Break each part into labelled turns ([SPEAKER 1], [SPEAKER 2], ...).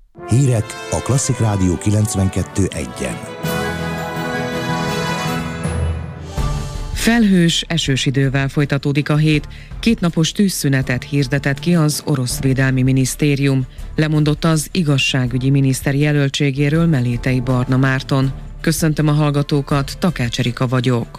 [SPEAKER 1] Hírek a Klasszik Rádió 92.1-en.
[SPEAKER 2] Felhős, esős idővel folytatódik a hét. 2 napos tűzszünetet hirdetett ki az orosz védelmi minisztérium. Lemondott az igazságügyi miniszter jelöltségéről Melétei Barna Márton. Köszöntöm a hallgatókat, Takács Erika vagyok.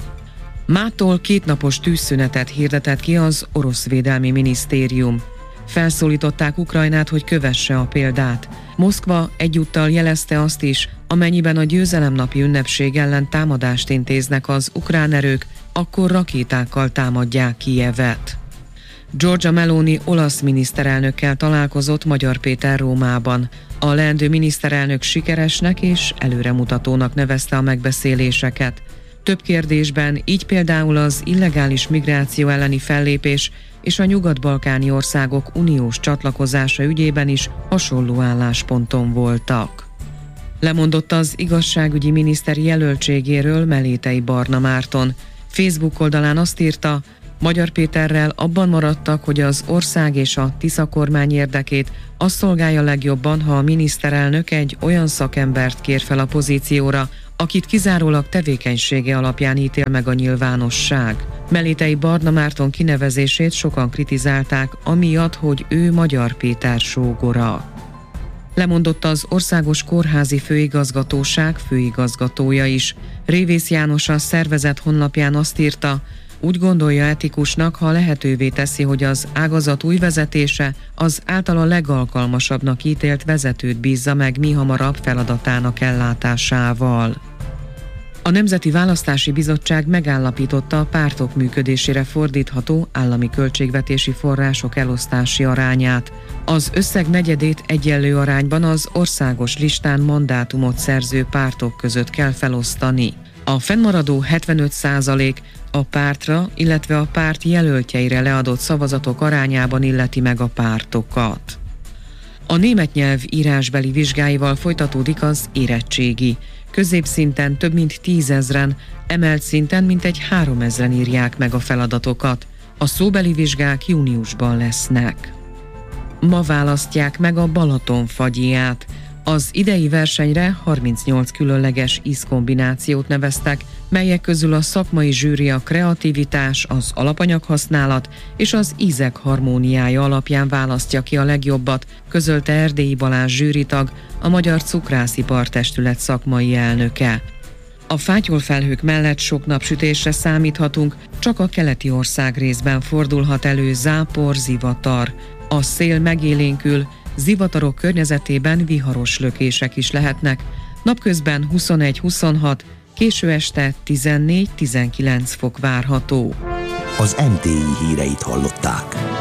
[SPEAKER 2] Mától 2 napos tűzszünetet hirdetett ki az orosz védelmi minisztérium. Felszólították Ukrajnát, hogy kövesse a példát. Moszkva egyúttal jelezte azt is, amennyiben a győzelemnapi ünnepség ellen támadást intéznek az ukrán erők, akkor rakétákkal támadják Kijevet. Giorgia Meloni olasz miniszterelnökkel találkozott Magyar Péter Rómában. A leendő miniszterelnök sikeresnek és előremutatónak nevezte a megbeszéléseket. Több kérdésben, így például az illegális migráció elleni fellépés és a nyugat-balkáni országok uniós csatlakozása ügyében is hasonló állásponton voltak. Lemondott az igazságügyi miniszter jelöltségéről Melétei Barna Márton. Facebook oldalán azt írta, Magyar Péterrel abban maradtak, hogy az ország és a Tisza kormány érdekét az szolgálja legjobban, ha a miniszterelnök egy olyan szakembert kér fel a pozícióra, akit kizárólag tevékenysége alapján ítél meg a nyilvánosság. Melétei Barna Márton kinevezését sokan kritizálták, amiatt, hogy ő Magyar Péter sógora. Lemondott az Országos Kórházi Főigazgatóság főigazgatója is. Révész János a szervezet honlapján azt írta, úgy gondolja etikusnak, ha lehetővé teszi, hogy az ágazat új vezetése az általa legalkalmasabbnak ítélt vezetőt bízza meg mihamarabb feladatának ellátásával. A Nemzeti Választási Bizottság megállapította a pártok működésére fordítható állami költségvetési források elosztási arányát. Az összeg negyedét egyenlő arányban az országos listán mandátumot szerző pártok között kell felosztani. A fennmaradó 75% a pártra, illetve a párt jelöltjeire leadott szavazatok arányában illeti meg a pártokat. A német nyelv írásbeli vizsgáival folytatódik az érettségi. Középszinten több mint 10 000-en, emelt szinten mintegy 3 000-en írják meg a feladatokat. A szóbeli vizsgák júniusban lesznek. Ma választják meg a Balaton fagyját. Az idei versenyre 38 különleges ízkombinációt neveztek, melyek közül a szakmai zsűri a kreativitás, az alapanyaghasználat és az ízek harmóniája alapján választja ki a legjobbat, közölte Erdélyi Balázs zsűritag, a Magyar Cukrászipar Testület szakmai elnöke. A fátyolfelhők mellett sok napsütésre számíthatunk, csak a keleti országrészben fordulhat elő zápor, zivatar. A szél megélénkül, zivatarok környezetében viharos lökések is lehetnek. Napközben 21-26, késő este 14-19 fok várható.
[SPEAKER 1] Az NTI híreit hallották.